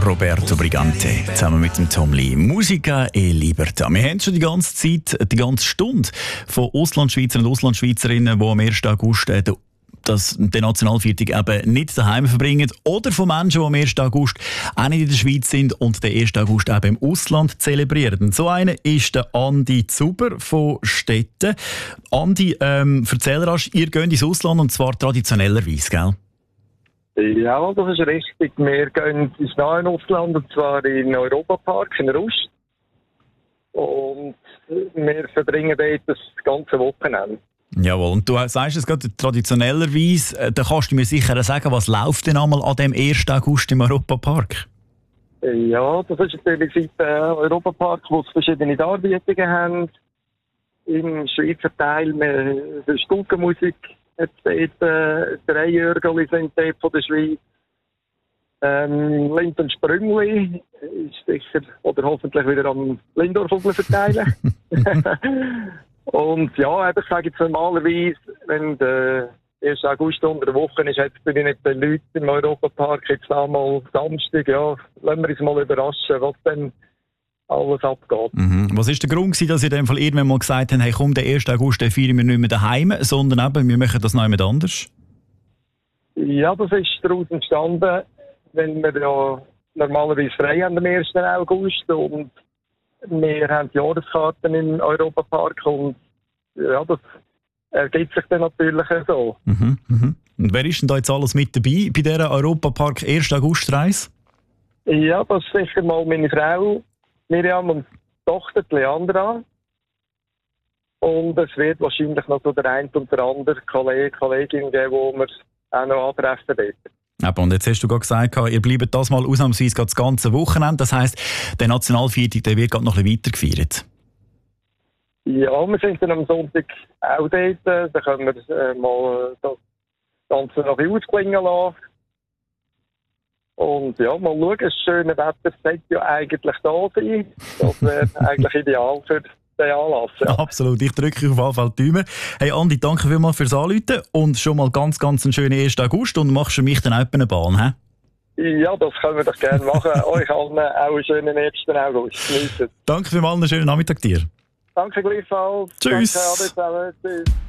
Roberto Brigante zusammen mit dem Tom Lee. Musica e Libertà. Wir haben schon die ganze Zeit, die ganze Stunde von Auslandschweizern und Auslandschweizerinnen, die am 1. August den Nationalviertag eben nicht daheim verbringen, oder von Menschen, die am 1. August auch nicht in der Schweiz sind und den 1. August eben im Ausland zelebrieren. Und so einer ist der Andi Zuber von Stetten. Andi, erzähl rasch, ihr geht ins Ausland und zwar traditionellerweise, gell? Ja, das ist richtig. Wir gehen ins nahe Ausland, und zwar in den Europapark in Rust. Und wir verbringen dort das ganze Wochenende. Jawohl, und du sagst es gerade traditionellerweise, da kannst du mir sicher sagen, was läuft denn einmal an dem 1. August im Europapark? Ja, das ist natürlich seit Europapark, wo es verschiedene Darbietungen haben. Im Schweizer Teil, für Stuckenmusik hat es dort 3 Jürgeli sind dort von der Schweiz. Lind und Sprüngli ist sicher, oder hoffentlich wieder am Lindorfvogel verteilen. Und ja, ich sage jetzt normalerweise, wenn der 1. August unter der Woche ist, hat es nicht den Leuten im Europapark jetzt einmal Samstag, ja, lassen wir uns mal überraschen, was dann alles abgeht. Mhm. Was war der Grund, dass ihr in dem Fall irgendwann mal gesagt habt, hey komm, den 1. August den feiern wir nicht mehr daheim, sondern eben, wir machen das noch jemand anders? Ja, das ist daraus entstanden, wenn wir ja normalerweise frei haben am 1. August und wir haben die Jahreskarten im Europapark und ja, das ergibt sich dann natürlich so. Mhm, mhm. Und wer ist denn da jetzt alles mit dabei bei dieser Europapark 1. August-Reise? Ja, das ist sicher mal meine Frau Miriam und Tochter Leandra. Und es wird wahrscheinlich noch so der eine und der andere Kollegin geben, wo wir auch noch antreffen werden. Aber und jetzt hast du gerade gesagt, ihr bleibt das mal ausnahmsweise das ganze Wochenende. Das heisst, der Nationalviertag der wird gerade noch ein bisschen weiter gefeiert. Ja, wir sind dann am Sonntag auch dort. Da können wir mal das Ganze noch ein bisschen ausklingen lassen. Und ja, mal schauen, das schöne Wetter sollte ja eigentlich da sein. Das wäre eigentlich ideal für den Anlass. Ja. Absolut, ich drücke auf jeden Fall die Daumen. Hey Andi, danke vielmals fürs Anrufen und schon mal ganz einen schönen 1. August und machst für mich dann auch eine Bahn, he? Ja, das können wir doch gerne machen. Euch allen auch einen schönen 1. August. Geniessen. Danke vielmals, einen schönen Nachmittag dir. Danke gleichfalls. Tschüss. Danke, alle zusammen. Tschüss.